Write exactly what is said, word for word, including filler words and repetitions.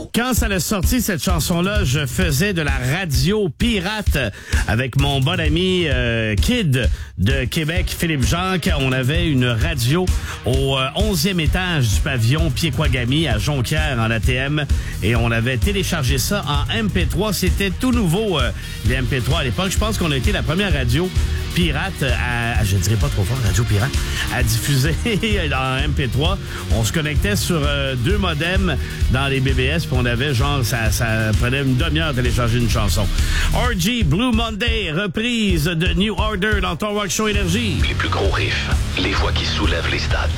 Quand ça a sorti, cette chanson-là, je faisais de la radio pirate avec mon bon ami euh, Kid de Québec, Philippe Jacques. On avait une radio au euh, onzième étage du pavillon Pied-Quagami à Jonquière en A T M et on avait téléchargé ça en M P trois. C'était tout nouveau, euh, les M P trois à l'époque. Je pense qu'on a été la première radio pirate à, je dirais pas trop fort, radio pirate, à diffuser en M P trois. On se connectait sur euh, deux modems dans les B B S, puis on avait genre, ça, ça prenait une demi-heure à télécharger une chanson. R G, Blue Monday, reprise de New Order dans ton Rock Show Énergie. Les plus gros riffs, les voix qui soulèvent les stades.